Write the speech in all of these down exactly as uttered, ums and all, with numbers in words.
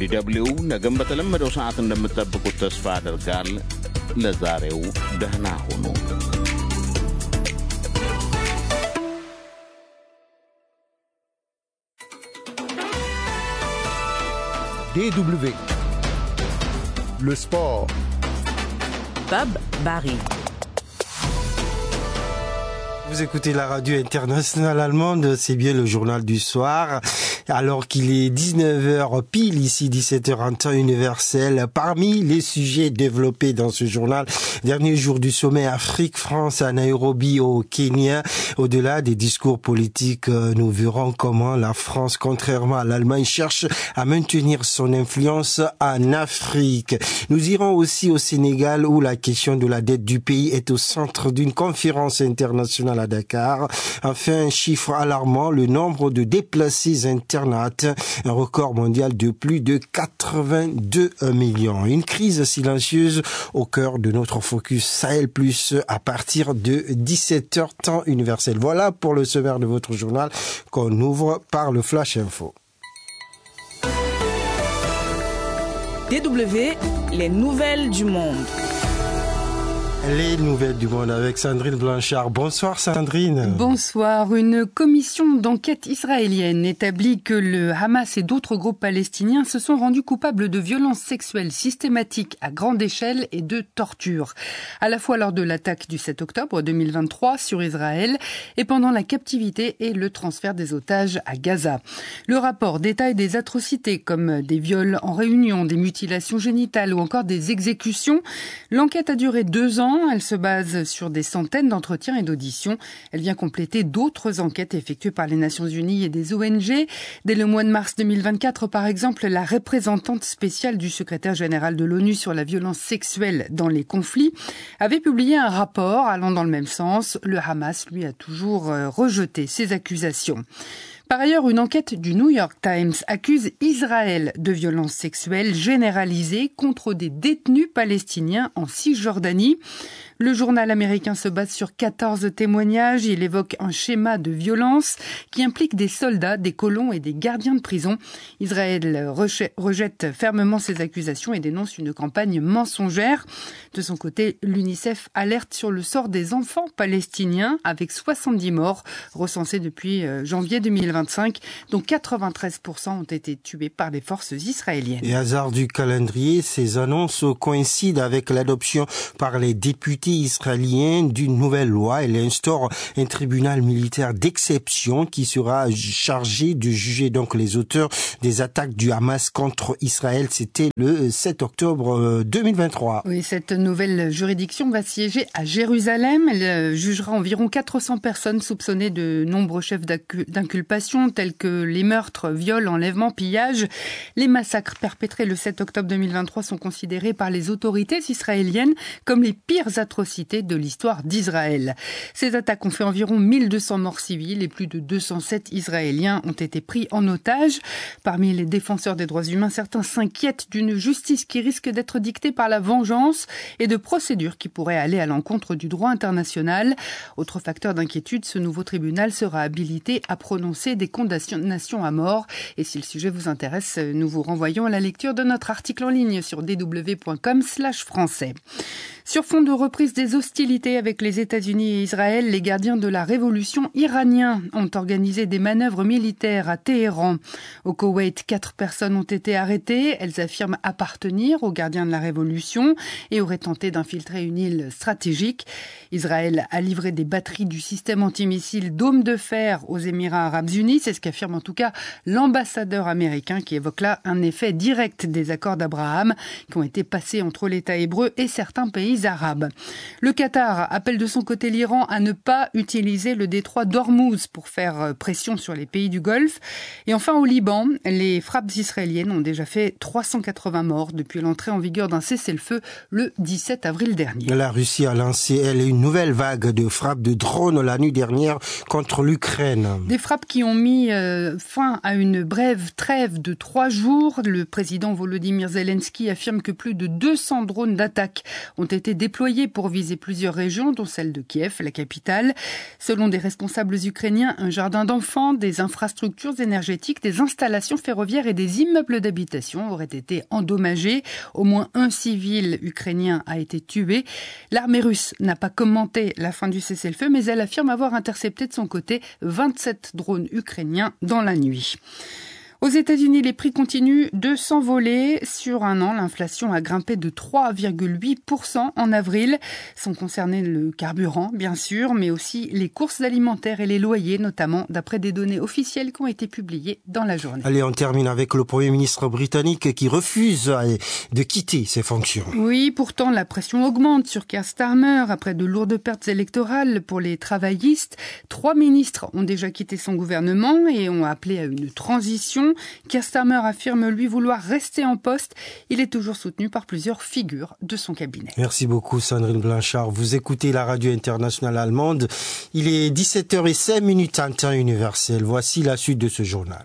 ዲደብሊው ነገም በተለመደው ሰዓት እንደምትጠብቁት ተስፋ አደርጋል። ለዛሬው ደህና ሁኑ። D W Le sport. Bob Barry. Vous écoutez la radio internationale allemande, c'est bien le journal du soir. Alors qu'il est dix-neuf heures pile ici, dix-sept heures en temps universel. Parmi les sujets développés dans ce journal, dernier jour du sommet Afrique-France à Nairobi au Kenya. Au-delà des discours politiques, nous verrons comment la France, contrairement à l'Allemagne, cherche à maintenir son influence en Afrique. Nous irons aussi au Sénégal où la question de la dette du pays est au centre d'une conférence internationale à Dakar. Enfin, un chiffre alarmant, le nombre de déplacés internes a atteint un record mondial de plus de quatre-vingt-deux millions. Une crise silencieuse au cœur de notre focus Sahel Plus à partir de dix-sept heures temps universel. Voilà pour le sommaire de votre journal qu'on ouvre par le Flash Info. D W, les nouvelles du monde. Les nouvelles du monde avec Sandrine Blanchard. Bonsoir Sandrine. Bonsoir. Une commission d'enquête israélienne établit que le Hamas et d'autres groupes palestiniens se sont rendus coupables de violences sexuelles systématiques à grande échelle et de torture. À la fois lors de l'attaque du sept octobre deux mille vingt-trois sur Israël et pendant la captivité et le transfert des otages à Gaza. Le rapport détaille des atrocités comme des viols en réunion, des mutilations génitales ou encore des exécutions. L'enquête a duré deux ans. Elle se base sur des centaines d'entretiens et d'auditions. Elle vient compléter d'autres enquêtes effectuées par les Nations Unies et des O N G. Dès le mois de mars deux mille vingt-quatre, par exemple, la représentante spéciale du secrétaire général de l'ONU sur la violence sexuelle dans les conflits avait publié un rapport allant dans le même sens. Le Hamas, lui, a toujours rejeté ces accusations. Par ailleurs, une enquête du New York Times accuse Israël de violences sexuelles généralisées contre des détenus palestiniens en Cisjordanie. Le journal américain se base sur quatorze témoignages. Il évoque un schéma de violence qui implique des soldats, des colons et des gardiens de prison. Israël rejette fermement ces accusations et dénonce une campagne mensongère. De son côté, l'UNICEF alerte sur le sort des enfants palestiniens avec soixante-dix morts recensés depuis janvier deux mille vingt-cinq, dont quatre-vingt-treize pour cent ont été tués par les forces israéliennes. Et hasard du calendrier, ces annonces coïncident avec l'adoption par les députés israélien d'une nouvelle loi. Elle instaure un tribunal militaire d'exception qui sera chargé de juger donc les auteurs des attaques du Hamas contre Israël. C'était le sept octobre deux mille vingt-trois. Oui, cette nouvelle juridiction va siéger à Jérusalem. Elle jugera environ quatre cents personnes soupçonnées de nombreux chefs d'inculpation tels que les meurtres, viols, enlèvements, pillages. Les massacres perpétrés le sept octobre deux mille vingt-trois sont considérés par les autorités israéliennes comme les pires atrocités de l'histoire d'Israël. Ces attaques ont fait environ mille deux cents morts civiles et plus de deux cent sept Israéliens ont été pris en otage. Parmi les défenseurs des droits humains, certains s'inquiètent d'une justice qui risque d'être dictée par la vengeance et de procédures qui pourraient aller à l'encontre du droit international. Autre facteur d'inquiétude, ce nouveau tribunal sera habilité à prononcer des condamnations à mort. Et si le sujet vous intéresse, nous vous renvoyons à la lecture de notre article en ligne sur d w point com slash français. Sur fond de reprise des hostilités avec les États-Unis et Israël, les gardiens de la révolution iraniens ont organisé des manœuvres militaires à Téhéran. Au Koweït, quatre personnes ont été arrêtées. Elles affirment appartenir aux gardiens de la révolution et auraient tenté d'infiltrer une île stratégique. Israël a livré des batteries du système antimissile Dôme de fer aux Émirats arabes unis. C'est ce qu'affirme en tout cas l'ambassadeur américain qui évoque là un effet direct des accords d'Abraham qui ont été passés entre l'État hébreu et certains pays arabes. Le Qatar appelle de son côté l'Iran à ne pas utiliser le détroit d'Ormuz pour faire pression sur les pays du Golfe. Et enfin au Liban, les frappes israéliennes ont déjà fait trois cent quatre-vingts morts depuis l'entrée en vigueur d'un cessez-le-feu le dix-sept avril dernier. La Russie a lancé elle une nouvelle vague de frappes de drones la nuit dernière contre l'Ukraine. Des frappes qui ont ont mis euh, fin à une brève trêve de trois jours. Le président Volodymyr Zelensky affirme que plus de deux cents drones d'attaque ont été déployés pour viser plusieurs régions, dont celle de Kiev, la capitale. Selon des responsables ukrainiens, un jardin d'enfants, des infrastructures énergétiques, des installations ferroviaires et des immeubles d'habitation auraient été endommagés. Au moins un civil ukrainien a été tué. L'armée russe n'a pas commenté la fin du cessez-le-feu, mais elle affirme avoir intercepté de son côté vingt-sept drones ukrainiens dans la nuit. Aux États-Unis, les prix continuent de s'envoler. Sur un an, l'inflation a grimpé de trois virgule huit pour cent en avril. Sont concernés le carburant, bien sûr, mais aussi les courses alimentaires et les loyers, notamment d'après des données officielles qui ont été publiées dans la journée. Allez, on termine avec le Premier ministre britannique qui refuse de quitter ses fonctions. Oui, pourtant, la pression augmente sur Keir Starmer. Après de lourdes pertes électorales pour les travaillistes, trois ministres ont déjà quitté son gouvernement et ont appelé à une transition. Keir Starmer affirme lui vouloir rester en poste. Il est toujours soutenu par plusieurs figures de son cabinet. Merci beaucoup Sandrine Blanchard. Vous écoutez la radio internationale allemande. Il est dix-sept heures zéro cinq en temps universel. Voici la suite de ce journal.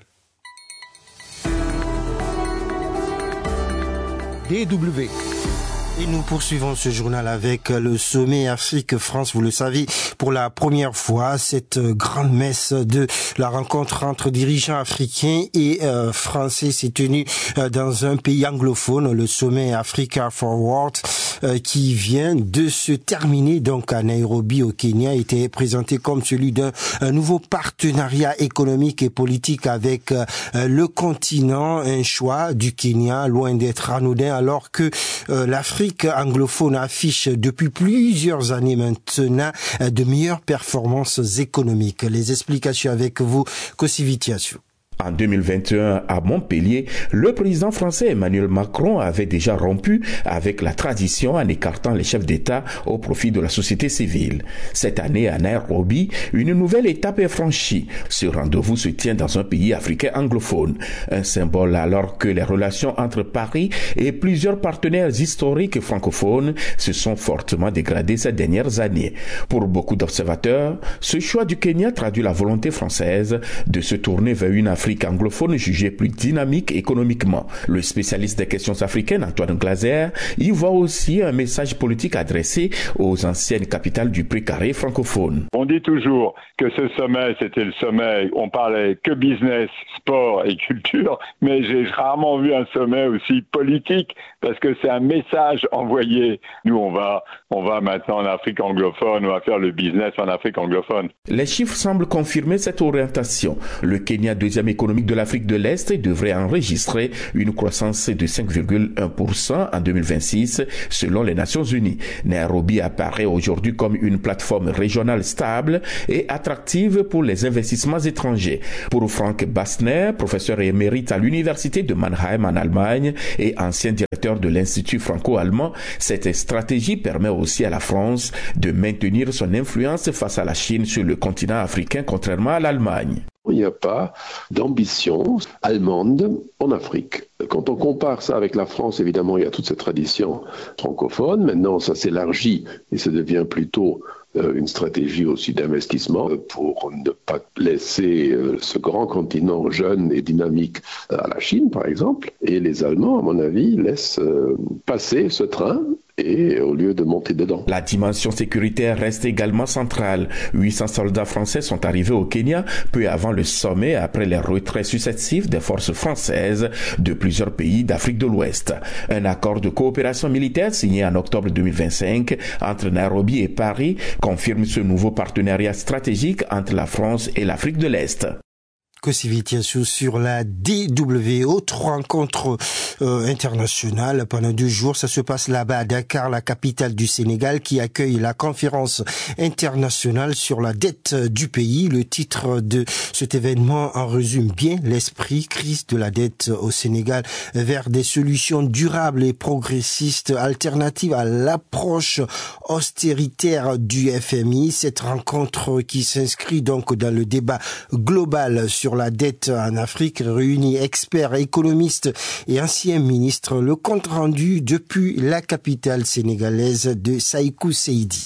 D W. Et nous poursuivons ce journal avec le sommet Afrique-France. Vous le savez, pour la première fois, cette grande messe de la rencontre entre dirigeants africains et euh, français s'est tenue euh, dans un pays anglophone, le sommet Africa Forward, euh, qui vient de se terminer donc à Nairobi au Kenya, était présenté comme celui d'un nouveau partenariat économique et politique avec euh, le continent, un choix du Kenya loin d'être anodin alors que euh, l'Afrique anglophone affiche depuis plusieurs années maintenant de meilleures performances économiques. Les explications avec vous, Kosivitiasu. En deux mille vingt et un, à Montpellier, le président français Emmanuel Macron avait déjà rompu avec la tradition en écartant les chefs d'État au profit de la société civile. Cette année, à Nairobi, une nouvelle étape est franchie. Ce rendez-vous se tient dans un pays africain anglophone. Un symbole alors que les relations entre Paris et plusieurs partenaires historiques francophones se sont fortement dégradées ces dernières années. Pour beaucoup d'observateurs, ce choix du Kenya traduit la volonté française de se tourner vers une Afrique anglophone jugée plus dynamique économiquement. Le spécialiste des questions africaines, Antoine Glaser, y voit aussi un message politique adressé aux anciennes capitales du précaré francophone. On dit toujours que ce sommet, c'était le sommet, on parlait que business, sport et culture, mais j'ai rarement vu un sommet aussi politique parce que c'est un message envoyé. Nous, on va, on va maintenant en Afrique anglophone, on va faire le business en Afrique anglophone. Les chiffres semblent confirmer cette orientation. Le Kenya, deuxième économique de l'Afrique de l'Est, devrait enregistrer une croissance de cinq virgule un pour cent en deux mille vingt-six selon les Nations Unies. Nairobi apparaît aujourd'hui comme une plateforme régionale stable et attractive pour les investissements étrangers. Pour Frank Bassner, professeur émérite à l'université de Mannheim en Allemagne et ancien directeur de l'Institut franco-allemand, cette stratégie permet aussi à la France de maintenir son influence face à la Chine sur le continent africain, contrairement à l'Allemagne. Il n'y a pas d'ambition allemande en Afrique. Quand on compare ça avec la France, évidemment, il y a toute cette tradition francophone. Maintenant, ça s'élargit et ça devient plutôt euh, une stratégie aussi d'investissement pour ne pas laisser euh, ce grand continent jeune et dynamique à la Chine, par exemple. Et les Allemands, à mon avis, laissent euh, passer ce train et au lieu de monter dedans. La dimension sécuritaire reste également centrale. huit cents soldats français sont arrivés au Kenya peu avant le sommet après les retraits successifs des forces françaises de plusieurs pays d'Afrique de l'Ouest. Un accord de coopération militaire signé en octobre deux mille vingt-cinq entre Nairobi et Paris confirme ce nouveau partenariat stratégique entre la France et l'Afrique de l'Est. Kosivitiasu sur la D W. Autre rencontre euh, internationale pendant deux jours, ça se passe là-bas à Dakar, la capitale du Sénégal, qui accueille la conférence internationale sur la dette du pays. Le titre de cet événement en résume bien l'esprit: crise de la dette au Sénégal vers des solutions durables et progressistes alternatives à l'approche austéritaire du F M I. Cette rencontre qui s'inscrit donc dans le débat global sur la dette en Afrique réunit experts, économistes et anciens ministres. Le compte rendu depuis la capitale sénégalaise de Saïkou Seydi.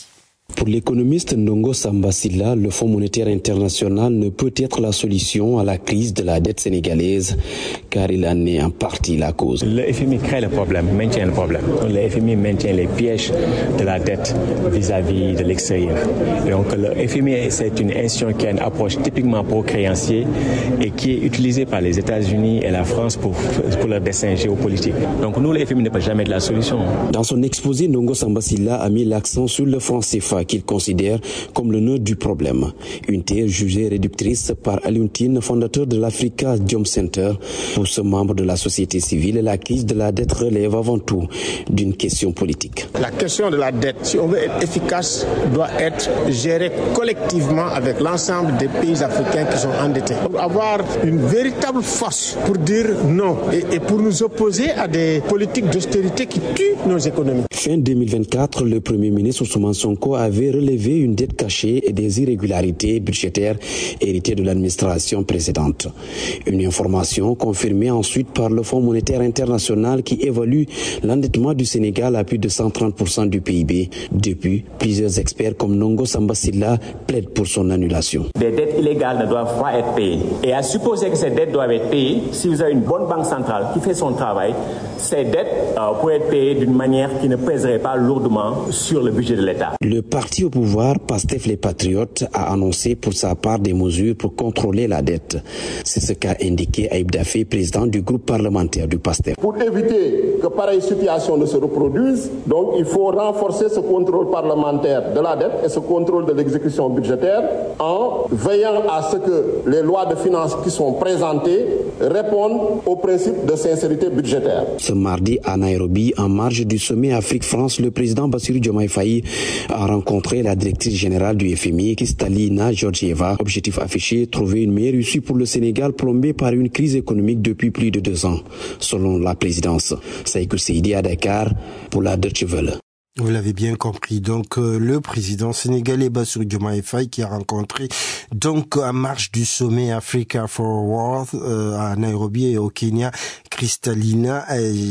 Pour l'économiste Ndongo Samba Sylla, le Fonds monétaire international ne peut être la solution à la crise de la dette sénégalaise, car il en est en partie la cause. Le F M I crée le problème, maintient le problème. Le F M I maintient les pièges de la dette vis-à-vis de l'extérieur. Donc le F M I, c'est une institution qui a une approche typiquement pro-créancier et qui est utilisée par les États-Unis et la France pour, pour leur dessein géopolitique. Donc nous, le F M I ne peut jamais être la solution. Dans son exposé, Ndongo Samba Sylla a mis l'accent sur le franc C F A qu'il considère comme le nœud du problème. Une thèse jugée réductrice par Alioune Tine, fondateur de l'Africa Diom Center. Pour ce membre de la société civile, la crise de la dette relève avant tout d'une question politique. La question de la dette, si on veut être efficace, doit être gérée collectivement avec l'ensemble des pays africains qui sont endettés. Pour avoir une véritable force pour dire non et, et pour nous opposer à des politiques d'austérité qui tuent nos économies. Fin deux mille vingt-quatre, le Premier ministre Ousmane Sonko avait relevé une dette cachée et des irrégularités budgétaires héritées de l'administration précédente. Une information confirmée ensuite par le Fonds monétaire international qui évalue l'endettement du Sénégal à plus de cent trente pour cent du P I B. Depuis, plusieurs experts comme Ndongo Samba Sylla plaident pour son annulation. Des dettes illégales ne doivent pas être payées. Et à supposer que ces dettes doivent être payées, si vous avez une bonne banque centrale qui fait son travail, ces dettes euh, pourraient être payées d'une manière qui ne pèserait pas lourdement sur le budget de l'État. Le parti au pouvoir, Pastef les Patriotes, a annoncé pour sa part des mesures pour contrôler la dette. C'est ce qu'a indiqué Aïb Dafé, président du groupe parlementaire du Pastef. Pour éviter que pareille situation ne se reproduise, donc il faut renforcer ce contrôle parlementaire de la dette et ce contrôle de l'exécution budgétaire en veillant à ce que les lois de finances qui sont présentées répondent au principe de sincérité budgétaire. Ce mardi à Nairobi, en marge du sommet Afrique-France, le président Bassirou Diomaye Faye a rencontré la directrice générale du F M I, Kristalina Georgieva. Objectif affiché, trouver une meilleure issue pour le Sénégal plombé par une crise économique depuis plus de deux ans, selon la présidence. Saïkou Seydi à Dakar pour la Deutsche Welle. Vous l'avez bien compris. Donc, euh, le président sénégalais Bassirou Diomaye Faye qui a rencontré donc en marge du sommet Africa Forward euh, à Nairobi et au Kenya, Kristalina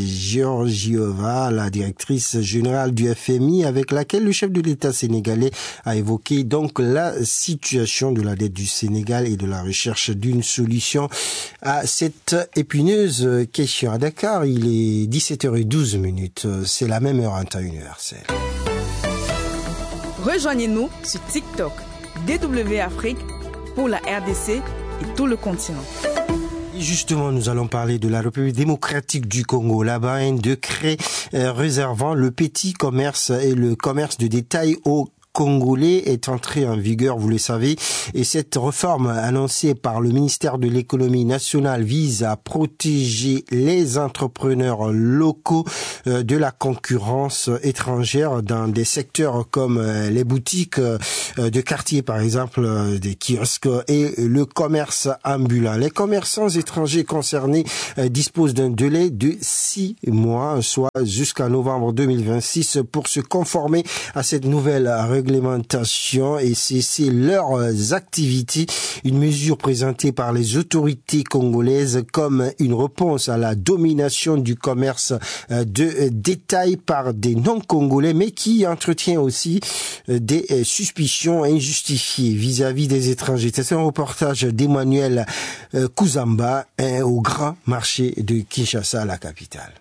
Georgieva, la directrice générale du F M I, avec laquelle le chef de l'État sénégalais a évoqué donc la situation de la dette du Sénégal et de la recherche d'une solution à cette épineuse question. À Dakar, il est dix-sept heures douze minutes. C'est la même heure en temps universel. Rejoignez-nous sur TikTok, D W Afrique, pour la R D C et tout le continent. Justement, nous allons parler de la République démocratique du Congo. Là-bas, un décret euh, réservant le petit commerce et le commerce de détail au Congolais est entré en vigueur, vous le savez, et cette réforme annoncée par le ministère de l'économie nationale vise à protéger les entrepreneurs locaux euh, de la concurrence étrangère dans des secteurs comme euh, les boutiques euh, de quartier, par exemple, euh, des kiosques et le commerce ambulant. Les commerçants étrangers concernés euh, disposent d'un délai de six mois, soit jusqu'à novembre deux mille vingt-six, pour se conformer à cette nouvelle réglementation et cesser leurs activités, une mesure présentée par les autorités congolaises comme une réponse à la domination du commerce de détail par des non-congolais, mais qui entretient aussi des suspicions injustifiées vis-à-vis des étrangers. C'est un reportage d'Emmanuel Kouzamba au grand marché de Kinshasa, la capitale.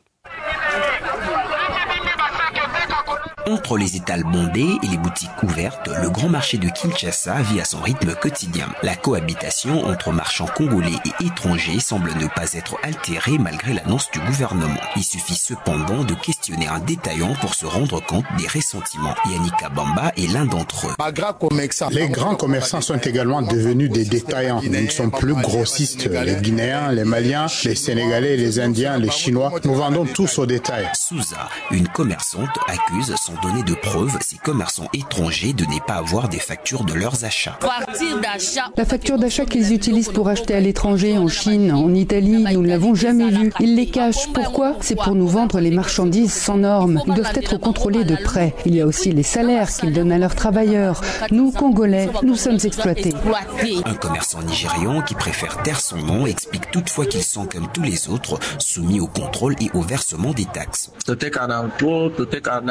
Entre les étals bondés et les boutiques ouvertes, le grand marché de Kinshasa vit à son rythme quotidien. La cohabitation entre marchands congolais et étrangers semble ne pas être altérée malgré l'annonce du gouvernement. Il suffit cependant de questionner un détaillant pour se rendre compte des ressentiments. Yannick Abamba est l'un d'entre eux. Les grands commerçants sont également devenus des détaillants. Ils ne sont plus grossistes. Les Guinéens, les Maliens, les Sénégalais, les Indiens, les Chinois, nous vendons tous au détail. Souza, une commerçante, accuse sans donner de preuves ces commerçants étrangers de ne pas avoir des factures de leurs achats. La facture d'achat qu'ils utilisent pour acheter à l'étranger, en Chine, en Italie, nous ne l'avons jamais vue. Ils les cachent. Pourquoi? C'est pour nous vendre les marchandises sans normes. Ils doivent être contrôlés de près. Il y a aussi les salaires qu'ils donnent à leurs travailleurs. Nous, Congolais, nous sommes exploités. Un commerçant nigérian qui préfère taire son nom explique toutefois qu'ils sont comme tous les autres, soumis au contrôle et au versement des taxes. Nous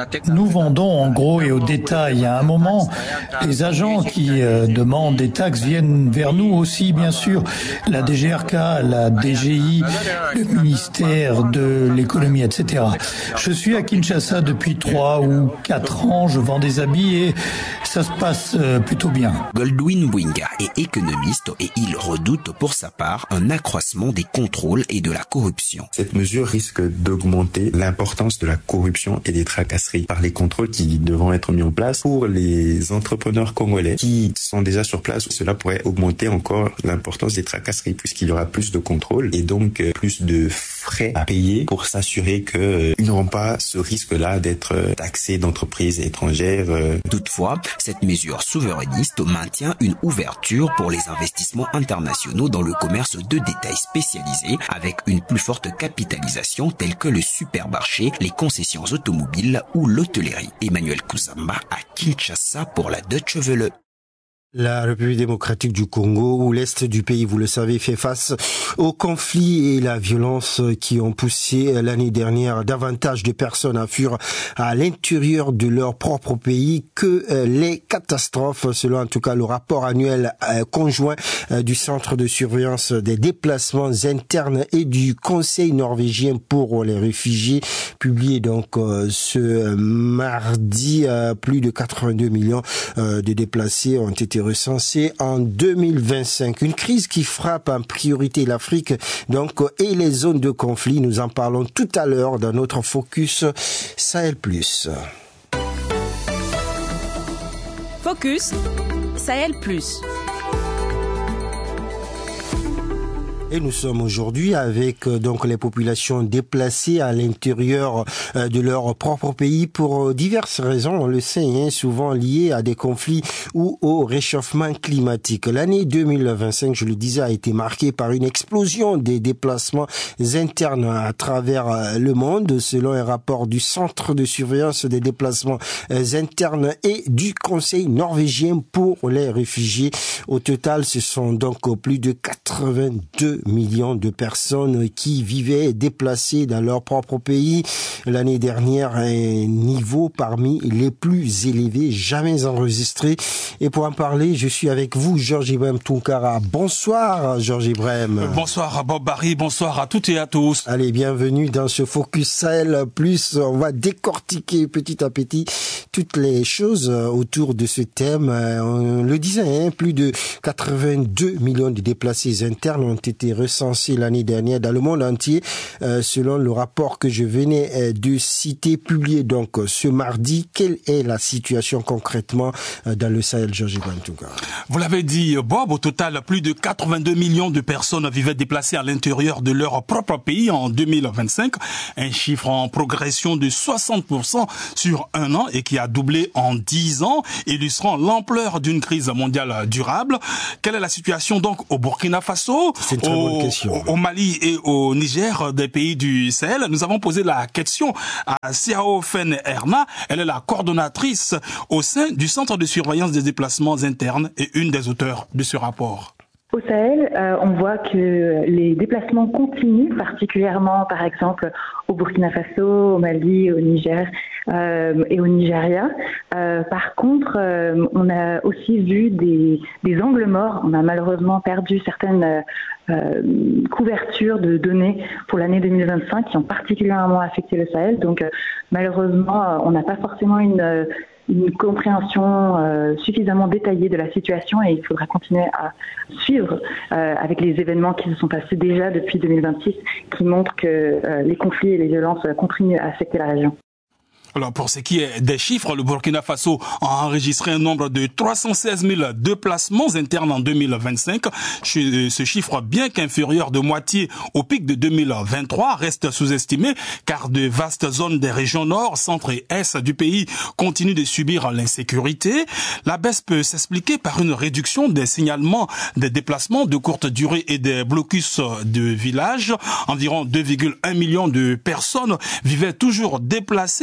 nous vendons en gros et au détail. À un moment, les agents qui euh, demandent des taxes viennent vers nous aussi, bien sûr, la D G R K, la D G I, le ministère de l'économie, et cetera. Je suis à Kinshasa depuis trois ou quatre ans, je vends des habits et ça se passe euh, plutôt bien. Goldwyn Bwinga est économiste et il redoute pour sa part un accroissement des contrôles et de la corruption. Cette mesure risque d'augmenter l'importance de la corruption et des tracasseries par les contrôles qui devront être mis en place pour les entrepreneurs congolais qui sont déjà sur place. Cela pourrait augmenter encore l'importance des tracasseries puisqu'il y aura plus de contrôles et donc plus de frais à payer pour s'assurer qu'ils n'auront pas ce risque-là d'être taxés d'entreprises étrangères. Toutefois, cette mesure souverainiste maintient une ouverture pour les investissements internationaux dans le commerce de détail spécialisé avec une plus forte capitalisation telle que le supermarché, les concessions automobiles ou l'hôtellerie. Emmanuel Kouzamba à Kinshasa pour la Deutsche Welle. La République démocratique du Congo, où l'Est du pays, vous le savez, fait face aux conflits et la violence qui ont poussé l'année dernière davantage de personnes à fuir à l'intérieur de leur propre pays que les catastrophes, selon en tout cas le rapport annuel conjoint du Centre de surveillance des déplacements internes et du Conseil norvégien pour les réfugiés, publié donc ce mardi. Plus de quatre-vingt-deux millions de déplacés ont été recensés en deux mille vingt-cinq. Une crise qui frappe en priorité l'Afrique donc et les zones de conflit. Nous en parlons tout à l'heure dans notre Focus Sahel Plus. Focus Sahel Plus. Et nous sommes aujourd'hui avec donc les populations déplacées à l'intérieur de leur propre pays pour diverses raisons, on le sait, hein, souvent liées à des conflits ou au réchauffement climatique. L'année deux mille vingt-cinq, je le disais, a été marquée par une explosion des déplacements internes à travers le monde, selon un rapport du Centre de surveillance des déplacements internes et du Conseil norvégien pour les réfugiés. Au total, ce sont donc plus de quatre-vingt-deux millions de personnes qui vivaient déplacées dans leur propre pays. L'année dernière, un niveau parmi les plus élevés jamais enregistrés. Et pour en parler, je suis avec vous, Georges Ibrahim Tounkara. Bonsoir, Georges Ibrahim. Bonsoir, Bob Barry. Bonsoir à toutes et à tous. Allez, bienvenue dans ce Focus Sahel Plus. On va décortiquer petit à petit toutes les choses autour de ce thème. On le disait, hein, plus de quatre-vingt-deux millions de déplacés internes ont été recensés l'année dernière dans le monde entier, euh, selon le rapport que je venais euh, de citer, publié donc ce mardi. Quelle est la situation concrètement euh, dans le Sahel, Georges Ibrahim Tounkara? Vous l'avez dit, Bob, au total, plus de quatre-vingt-deux millions de personnes vivaient déplacées à l'intérieur de leur propre pays en deux mille vingt-cinq, un chiffre en progression de soixante pour cent sur un an et qui a doublé en dix ans, illustrant l'ampleur d'une crise mondiale durable. Quelle est la situation donc au Burkina Faso, au, au Mali et au Niger, des pays du Sahel? Nous avons posé la question à Siao Fen Erna. Elle est la coordonnatrice au sein du Centre de surveillance des déplacements internes et une des auteurs de ce rapport. Au Sahel, euh, on voit que les déplacements continuent, particulièrement par exemple au Burkina Faso, au Mali, au Niger euh, et au Nigeria. Euh, par contre, euh, on a aussi vu des, des angles morts. On a malheureusement perdu certaines euh, couvertures de données pour l'année deux mille vingt-cinq qui ont particulièrement affecté le Sahel. Donc euh, malheureusement, on n'a pas forcément une... une compréhension euh, suffisamment détaillée de la situation et il faudra continuer à suivre euh, avec les événements qui se sont passés déjà depuis deux mille vingt-six qui montrent que euh, les conflits et les violences euh, continuent à affecter la région. Alors, pour ce qui est des chiffres, le Burkina Faso a enregistré un nombre de trois cent seize mille déplacements internes en deux mille vingt-cinq. Ce chiffre, bien qu'inférieur de moitié au pic de deux mille vingt-trois, reste sous-estimé car de vastes zones des régions nord, centre et est du pays continuent de subir l'insécurité. La baisse peut s'expliquer par une réduction des signalements des déplacements de courte durée et des blocus de villages. Environ deux virgule un millions de personnes vivaient toujours déplacées au Burkina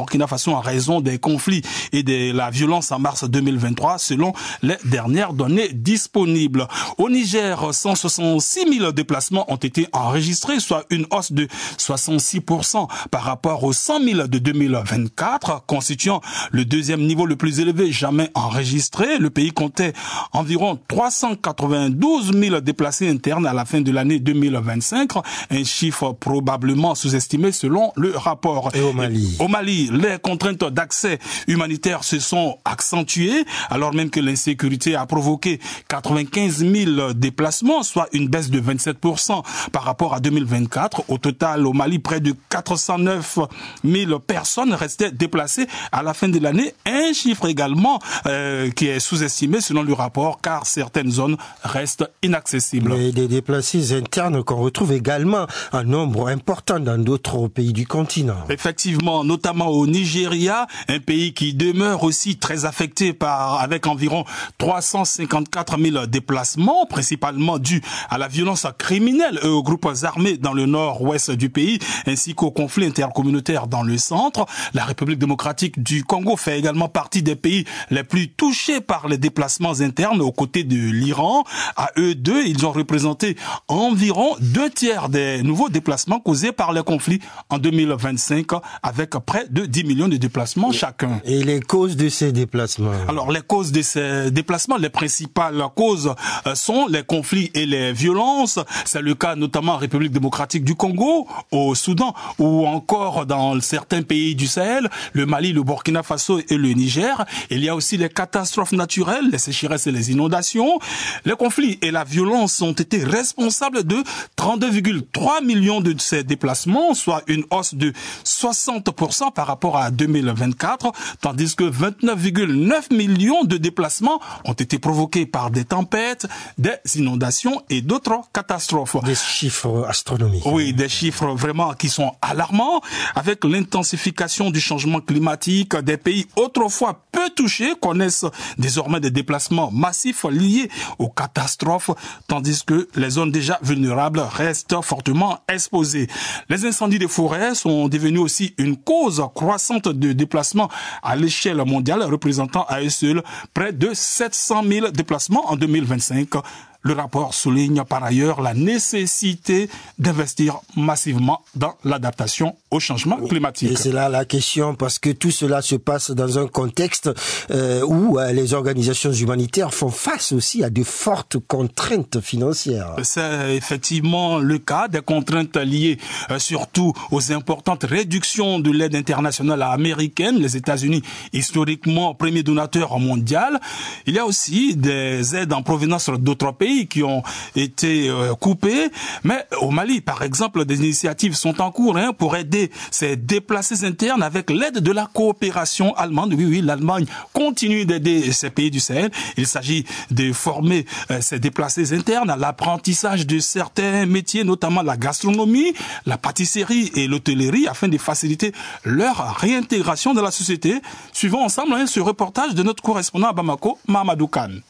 Burkina Faso en raison des conflits et de la violence en mars deux mille vingt-trois, selon les dernières données disponibles. Au Niger, cent soixante-six mille déplacements ont été enregistrés, soit une hausse de soixante-six pour cent par rapport aux cent mille de deux mille vingt-quatre, constituant le deuxième niveau le plus élevé jamais enregistré. Le pays comptait environ trois cent quatre-vingt-douze mille déplacés internes à la fin de l'année deux mille vingt-cinq, un chiffre probablement sous-estimé selon le rapport. Et au Mali? Au Mali, les contraintes d'accès humanitaire se sont accentuées, alors même que l'insécurité a provoqué quatre-vingt-quinze mille déplacements, soit une baisse de vingt-sept pour cent par rapport à deux mille vingt-quatre. Au total, au Mali, près de quatre cent neuf mille personnes restaient déplacées à la fin de l'année, un chiffre également euh, qui est sous-estimé selon le rapport, car certaines zones restent inaccessibles. Mais des déplacés internes qu'on retrouve également un nombre important dans d'autres pays du continent. Effectivement, notamment au Nigeria, un pays qui demeure aussi très affecté par, avec environ trois cent cinquante-quatre mille déplacements, principalement dus à la violence criminelle et aux groupes armés dans le nord-ouest du pays, ainsi qu'aux conflits intercommunautaires dans le centre. La République démocratique du Congo fait également partie des pays les plus touchés par les déplacements internes aux côtés de l'Iran. À eux deux, ils ont représenté environ deux tiers des nouveaux déplacements causés par les conflits en deux mille vingt-cinq, avec près de dix millions de déplacements chacun. Et les causes de ces déplacements? Alors, les causes de ces déplacements, les principales causes sont les conflits et les violences. C'est le cas notamment en République démocratique du Congo, au Soudan, ou encore dans certains pays du Sahel, le Mali, le Burkina Faso et le Niger. Il y a aussi les catastrophes naturelles, les sécheresses et les inondations. Les conflits et la violence ont été responsables de trente-deux virgule trois millions de ces déplacements, soit une hausse de soixante pour cent par rapport à deux mille vingt-quatre, tandis que vingt-neuf virgule neuf millions de déplacements ont été provoqués par des tempêtes, des inondations et d'autres catastrophes. Des chiffres astronomiques. Oui, des chiffres vraiment qui sont alarmants. Avec l'intensification du changement climatique, des pays autrefois peu touchés connaissent désormais des déplacements massifs liés aux catastrophes, tandis que les zones déjà vulnérables restent fortement exposées. Les incendies de forêt sont devenus aussi une cause croissante de déplacements à l'échelle mondiale, représentant à eux seuls près de sept cent mille déplacements en deux mille vingt-cinq. Le rapport souligne par ailleurs la nécessité d'investir massivement dans l'adaptation au changement climatique. Et c'est là la question, parce que tout cela se passe dans un contexte euh, où euh, les organisations humanitaires font face aussi à de fortes contraintes financières. C'est effectivement le cas, des contraintes liées euh, surtout aux importantes réductions de l'aide internationale américaine, les États-Unis historiquement premier donateur mondial. Il y a aussi des aides en provenance d'autres pays qui ont été euh, coupés, mais au Mali, par exemple, des initiatives sont en cours hein, pour aider ces déplacés internes avec l'aide de la coopération allemande. Oui, oui, l'Allemagne continue d'aider ces pays du Sahel. Il s'agit de former euh, ces déplacés internes à l'apprentissage de certains métiers, notamment la gastronomie, la pâtisserie et l'hôtellerie, afin de faciliter leur réintégration dans la société. Suivons ensemble hein, ce reportage de notre correspondant à Bamako, Mahamadou Kane.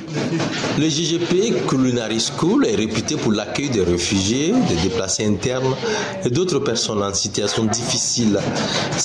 Le G G P Culinary School est réputé pour l'accueil des réfugiés, des déplacés internes et d'autres personnes en situation difficile.